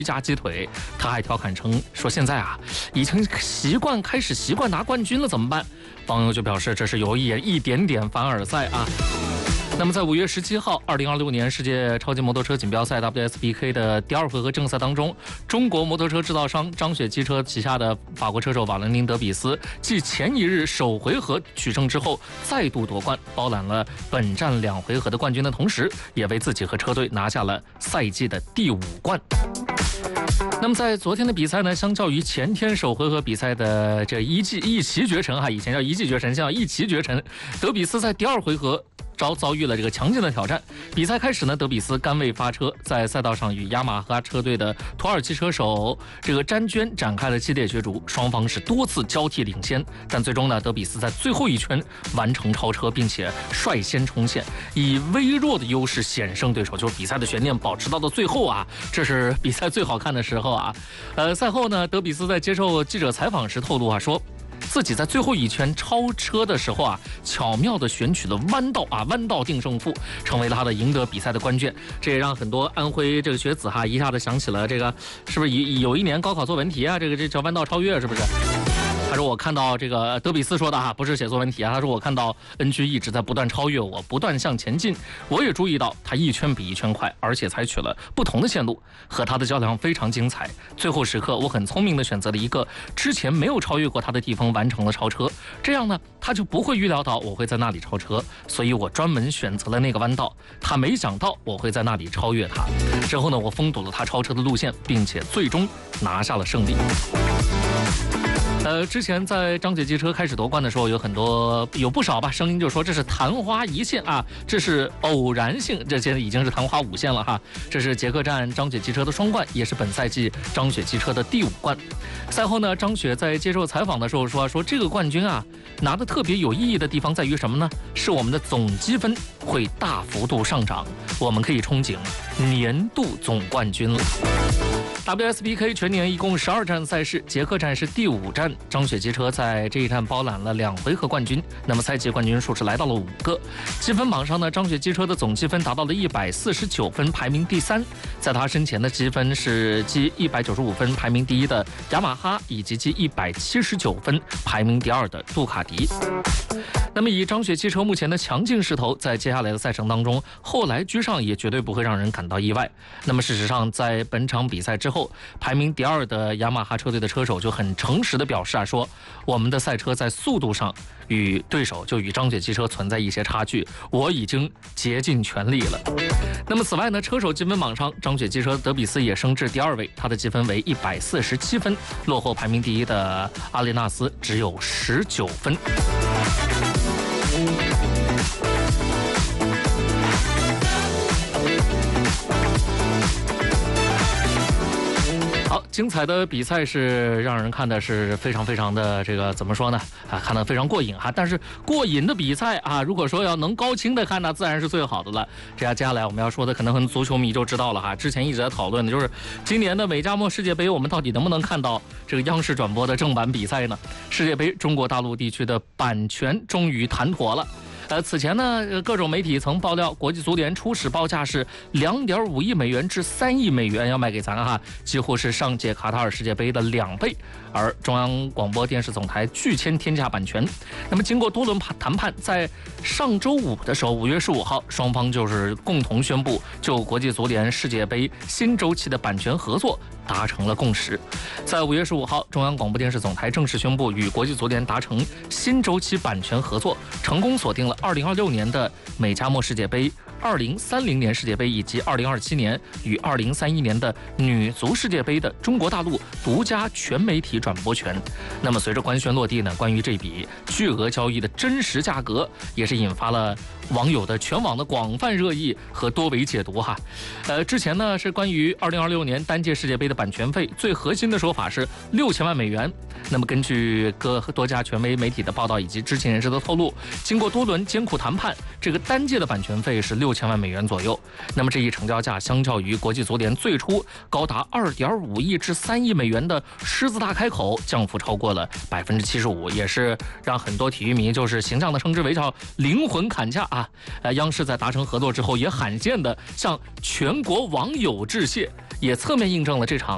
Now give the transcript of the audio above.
家鸡腿。他还调侃称说，现在啊已经开始习惯拿冠军了，怎么办？网友就表示这是有一点点凡尔赛啊。那么在5月17号，2026年世界超级摩托车锦标赛 WSBK 的第2回合正赛当中，中国摩托车制造商张雪机车旗下的法国车手瓦伦丁·德比斯，继前一日首回合取胜之后，再度夺冠，包揽了本站2回合的冠军的同时，也为自己和车队拿下了赛季的第5冠。那么在昨天的比赛呢，相较于前天首回合比赛的这一骑绝尘以前叫一骑绝尘，现在叫一骑绝尘，德比斯在第2回合遭遇了这个强劲的挑战。比赛开始呢，德比斯甘位发车，在赛道上与雅马哈车队的土耳其车手这个詹娟展开了激烈角逐，双方是多次交替领先，但最终呢，德比斯在最后一圈完成超车，并且率先冲线，以微弱的优势险胜对手，就是比赛的悬念保持到了最后啊，这是比赛最好看的时候啊。赛后呢，德比斯在接受记者采访时透露啊，说自己在最后一圈超车的时候啊，巧妙地选取了弯道定胜负，成为了他的赢得比赛的关键。这也让很多安徽这个学子一下子想起了这个，是不是有一年高考作文题啊？这叫弯道超越，是不是？他说我看到这个德比斯说的不是写作文题啊，他说我看到 NG 一直在不断超越我，不断向前进，我也注意到他一圈比一圈快，而且采取了不同的线路，和他的较量非常精彩。最后时刻我很聪明地选择了一个之前没有超越过他的地方完成了超车，这样呢他就不会预料到我会在那里超车，所以我专门选择了那个弯道，他没想到我会在那里超越他。之后呢，我封堵了他超车的路线，并且最终拿下了胜利。之前在张雪机车开始夺冠的时候，有不少声音就说这是昙花一现啊，这是偶然性，这现在已经是昙花5现了哈。这是捷克站张雪机车的双冠，也是本赛季张雪机车的第5冠。赛后呢，张雪在接受采访的时候说这个冠军啊拿的特别有意义的地方在于什么呢？是我们的总积分会大幅度上涨，我们可以憧憬年度总冠军了。WSBK 全年一共12站赛事，捷克站是第5站，张雪机车在这一站包揽了2回合冠军，那么赛季冠军数是来到了5个。积分榜上呢，张雪机车的总积分达到了149分，排名第3，在他身前的积分是积195分排名第1的雅马哈，以及积179分排名第2的杜卡迪。那么以张雪汽车目前的强劲势头，在接下来的赛程当中，后来居上也绝对不会让人感到意外。那么事实上，在本场比赛之后，排名第2的雅马哈车队的车手就很诚实的表示说我们的赛车在速度上与对手就与张雪汽车存在一些差距，我已经竭尽全力了。那么此外呢，车手积分榜上，张雪汽车德比斯也升至第2位，他的积分为147分，落后排名第1的阿列纳斯只有19分。好，精彩的比赛是让人看的是非常的这个怎么说呢看得非常过瘾但是过瘾的比赛如果说要能高清的看，那自然是最好的了。这样接下来我们要说的，可能很足球迷就知道了之前一直在讨论的就是今年的美加墨世界杯，我们到底能不能看到这个央视转播的正版比赛呢？世界杯中国大陆地区的版权终于谈妥了。此前呢，各种媒体曾爆料，国际足联初始报价是2.5亿美元至3亿美元要卖给咱几乎是上届卡塔尔世界杯的2倍。而中央广播电视总台拒签天价版权。那么经过多轮谈判，在上周五的时候，5月15号，双方就是共同宣布就国际足联世界杯新周期的版权合作达成了共识。在5月15号，中央广播电视总台正式宣布与国际足联达成新周期版权合作，成功锁定了2026年的美加墨世界杯、2030年世界杯以及2027年与2031年的女足世界杯的中国大陆独家全媒体转播权。那么随着官宣落地呢，关于这笔巨额交易的真实价格也是引发了网友的全网的广泛热议和多维解读之前呢是关于2026年单届世界杯的版权费，最核心的说法是6000万美元。那么根据多家权威媒体的报道以及知情人士的透露，经过多轮艰苦谈判，这个单届的版权费是6000万美元左右。那么这一成交价相较于国际足联最初高达2.5亿至3亿美元的狮子大开口，降幅超过了75%，也是让很多体育迷就是形象的称之为叫灵魂砍价央视在达成合作之后，也罕见的向全国网友致谢，也侧面印证了这场